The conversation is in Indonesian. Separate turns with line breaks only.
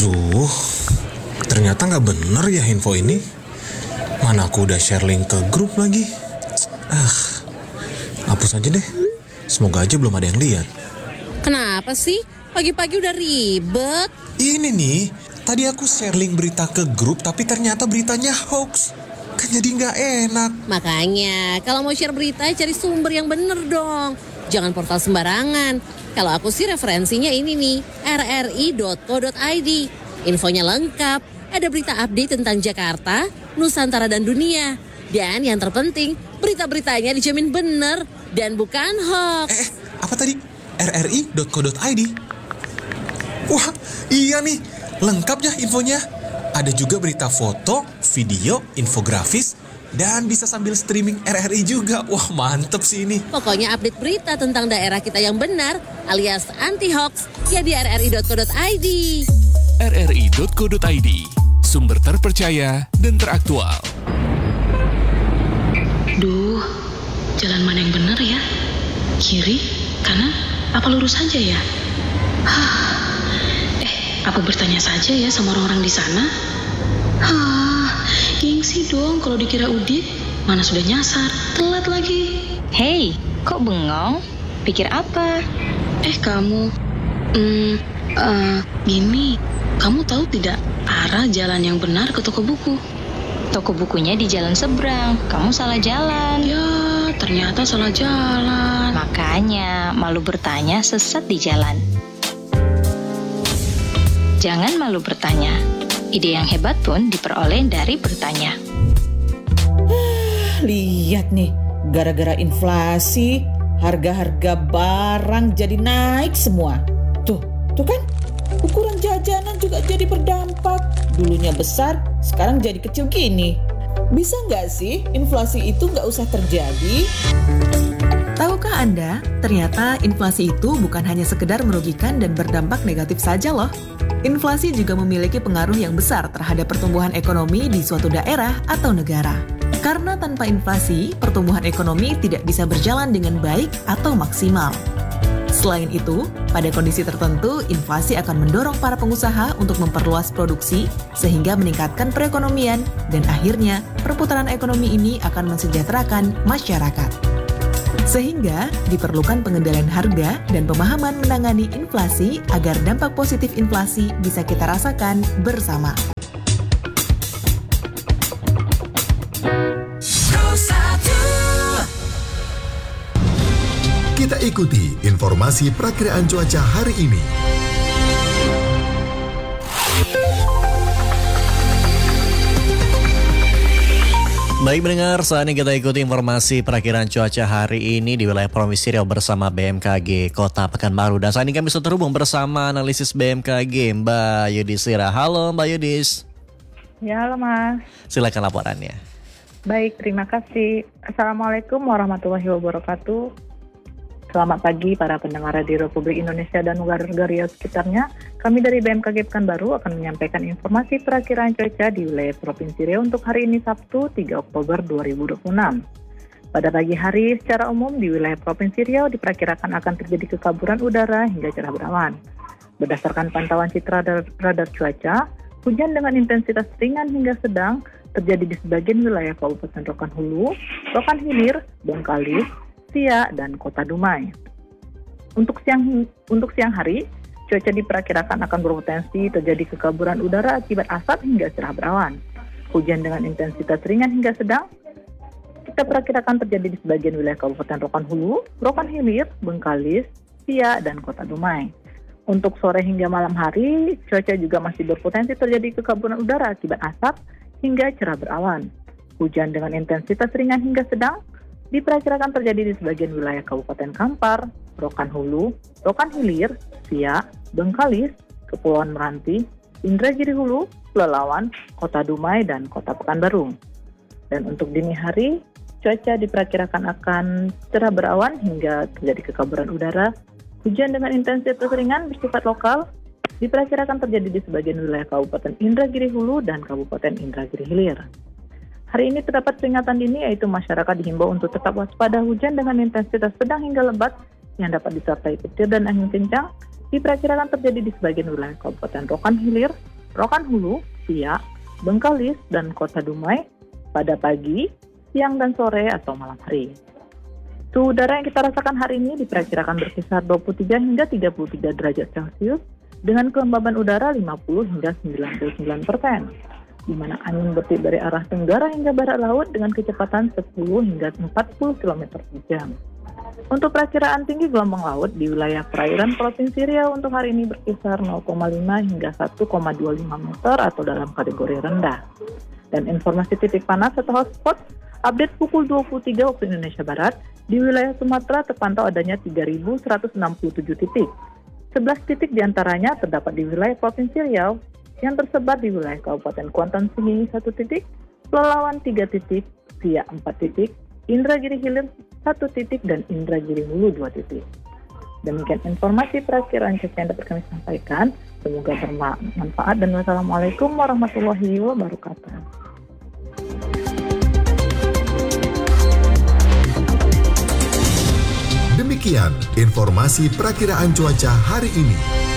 Duh, ternyata nggak bener ya info ini. Mana aku udah share link ke grup lagi. Hapus aja deh. Semoga aja belum ada yang lihat.
Kenapa sih? Pagi-pagi udah ribet.
Ini nih, tadi aku share link berita ke grup tapi ternyata beritanya hoax. Kan jadi nggak enak.
Makanya, kalau mau share berita cari sumber yang bener dong. Jangan portal sembarangan. Kalau aku sih referensinya ini nih, rri.co.id. Infonya lengkap, ada berita update tentang Jakarta, Nusantara dan dunia. Dan yang terpenting, berita-beritanya dijamin bener dan bukan hoax.
Apa tadi? rri.co.id. Wah, iya nih, lengkap ya infonya. Ada juga berita foto, video, infografis, dan bisa sambil streaming RRI juga. Wah, mantep sih ini.
Pokoknya update berita tentang daerah kita yang benar alias anti-hoax ya di rri.co.id.
rri.co.id, sumber terpercaya dan teraktual.
Duh, jalan mana yang benar ya? Kiri, kanan, apa lurus saja ya? Apa bertanya saja ya sama orang-orang di sana? Gengsi dong kalau dikira Udit. Mana sudah nyasar, telat lagi.
Hei, kok bengong? Pikir apa?
Kamu, gini, kamu tahu tidak arah jalan yang benar ke toko buku?
Toko bukunya di jalan seberang. Kamu salah jalan.
Ya, ternyata salah jalan.
Makanya, malu bertanya sesat di jalan. Jangan malu bertanya. Ide yang hebat pun diperoleh dari bertanya.
Lihat nih, gara-gara inflasi, harga-harga barang jadi naik semua. Tuh kan, ukuran jajanan juga jadi berdampak. Dulunya besar, sekarang jadi kecil gini. Bisa nggak sih inflasi itu nggak usah terjadi?
Tahukah Anda, ternyata inflasi itu bukan hanya sekedar merugikan dan berdampak negatif saja loh. Inflasi juga memiliki pengaruh yang besar terhadap pertumbuhan ekonomi di suatu daerah atau negara. Karena tanpa inflasi, pertumbuhan ekonomi tidak bisa berjalan dengan baik atau maksimal. Selain itu, pada kondisi tertentu, inflasi akan mendorong para pengusaha untuk memperluas produksi sehingga meningkatkan perekonomian dan akhirnya perputaran ekonomi ini akan mensejahterakan masyarakat. Sehingga diperlukan pengendalian harga dan pemahaman menangani inflasi agar dampak positif inflasi bisa kita rasakan bersama.
Kita ikuti informasi perakiraan cuaca hari ini.
Baik mendengar, saat ini kita ikuti informasi perakiraan cuaca hari ini di wilayah Provinsi Riau bersama BMKG Kota Pekanbaru. Dan saat ini kami sudah terhubung bersama analisis BMKG Mbak Yudhistira. Halo Mbak Yudhis.
Ya, halo Mas.
Silakan laporannya.
Baik, terima kasih. Assalamualaikum warahmatullahi wabarakatuh. Selamat pagi para pendengar Radio Republik Indonesia dan negara-negara Riau sekitarnya. Kami dari BMKG Pekanbaru akan menyampaikan informasi perakiraan cuaca di wilayah Provinsi Riau untuk hari ini Sabtu 3 Oktober 2026. Pada pagi hari secara umum di wilayah Provinsi Riau diperkirakan akan terjadi kekaburan udara hingga cerah berawan. Berdasarkan pantauan citra radar cuaca, hujan dengan intensitas ringan hingga sedang terjadi di sebagian wilayah Kabupaten Rokan Hulu, Rokan Hilir, Bengkalis, Siak, dan Kota Dumai. Untuk siang hari, cuaca diperkirakan akan berpotensi terjadi kekaburan udara akibat asap hingga cerah berawan. Hujan dengan intensitas ringan hingga sedang kita perkirakan terjadi di sebagian wilayah Kabupaten Rokan Hulu, Rokan Hilir, Bengkalis, Siak, dan Kota Dumai. Untuk sore hingga malam hari, cuaca juga masih berpotensi terjadi kekaburan udara akibat asap hingga cerah berawan. Hujan dengan intensitas ringan hingga sedang diperkirakan terjadi di sebagian wilayah Kabupaten Kampar, Rokan Hulu, Rokan Hilir, Siak, Bengkalis, Kepulauan Meranti, Indragiri Hulu, Pelalawan, Kota Dumai, dan Kota Pekanbaru. Dan untuk dini hari, cuaca diperkirakan akan cerah berawan hingga terjadi kekaburan udara. Hujan dengan intensitas ringan bersifat lokal diperkirakan terjadi di sebagian wilayah Kabupaten Indragiri Hulu dan Kabupaten Indragiri Hilir. Hari ini terdapat peringatan dini yaitu masyarakat dihimbau untuk tetap waspada hujan dengan intensitas sedang hingga lebat yang dapat disertai petir dan angin kencang diperkirakan terjadi di sebagian wilayah Kabupaten Rokan Hilir, Rokan Hulu, Siak, Bengkalis, dan Kota Dumai pada pagi, siang, dan sore atau malam hari. Suhu udara yang kita rasakan hari ini diperkirakan berkisar 23 hingga 33 derajat Celcius dengan kelembaban udara 50 hingga 99%, di mana angin bertiup dari arah tenggara hingga barat laut dengan kecepatan 10 hingga 40 km per jam. Untuk perakiraan tinggi gelombang laut di wilayah perairan Provinsi Riau untuk hari ini berkisar 0,5 hingga 1,25 meter atau dalam kategori rendah. Dan informasi titik panas atau hotspot, update pukul 23 waktu Indonesia Barat, di wilayah Sumatera terpantau adanya 3.167 titik. 11 titik diantaranya terdapat di wilayah Provinsi Riau, yang tersebar di wilayah Kabupaten Kuantan Sengingi 1 titik, Pelalawan 3 titik, Siak 4 titik, Indragiri Hilir 1 titik, dan Indragiri Hulu 2 titik. Demikian informasi perakiraan cuaca yang dapat kami sampaikan. Semoga bermanfaat dan wassalamualaikum warahmatullahi wabarakatuh.
Demikian informasi perakiraan cuaca hari ini.